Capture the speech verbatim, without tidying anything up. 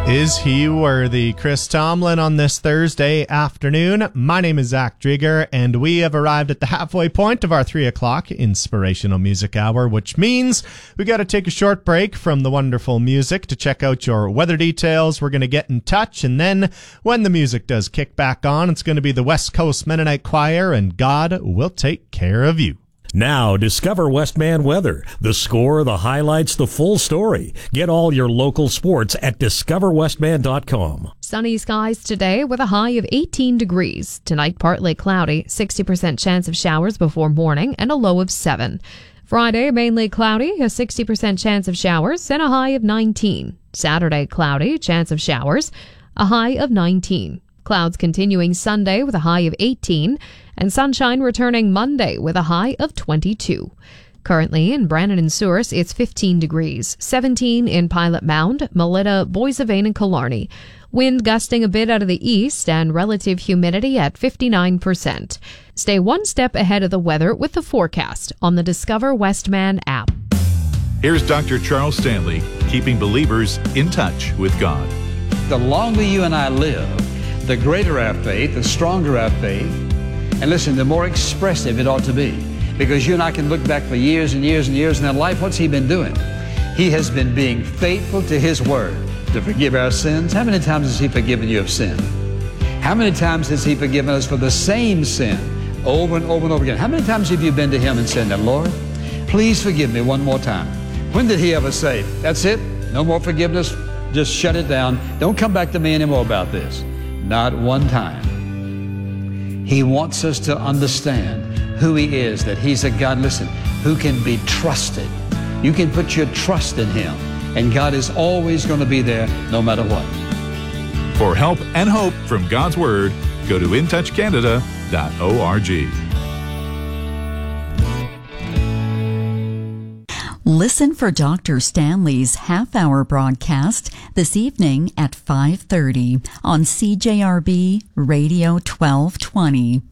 Is he worthy? Chris Tomlin on this Thursday afternoon. My name is Zach Drieger, and we have arrived at the halfway point of our three o'clock Inspirational Music Hour, which means we got to take a short break from the wonderful music to check out your weather details. We're going to get in touch, and then when the music does kick back on, it's going to be the West Coast Mennonite Choir, and God will take care of you. Now, discover Westman weather. The score, the highlights, the full story. Get all your local sports at discover westman dot com. Sunny skies today with a high of eighteen degrees. Tonight, partly cloudy, sixty percent chance of showers before morning, and a low of seven. Friday, mainly cloudy, a sixty percent chance of showers, and a high of nineteen. Saturday, cloudy, chance of showers, a high of nineteen. Clouds continuing Sunday with a high of eighteen, and sunshine returning Monday with a high of twenty-two. Currently in Brandon and Souris, it's fifteen degrees, seventeen in Pilot Mound, Melita, Boissevain, and Killarney. Wind gusting a bit out of the east and relative humidity at fifty-nine percent. Stay one step ahead of the weather with the forecast on the Discover Westman app. Here's Doctor Charles Stanley, keeping believers in touch with God. The longer you and I live, the greater our faith, the stronger our faith, and listen, the more expressive it ought to be. Because you and I can look back for years and years and years in our life. What's He been doing? He has been being faithful to His Word to forgive our sins. How many times has He forgiven you of sin? How many times has He forgiven us for the same sin over and over and over again? How many times have you been to Him and said, now, Lord, please forgive me one more time? When did He ever say, that's it, no more forgiveness, just shut it down, don't come back to me anymore about this? Not one time. He wants us to understand who He is, that He's a God, listen, who can be trusted. You can put your trust in Him, and God is always going to be there no matter what. For help and hope from God's Word, go to in touch canada dot org. Listen for Doctor Stanley's half-hour broadcast this evening at five thirty on C J R B Radio twelve twenty.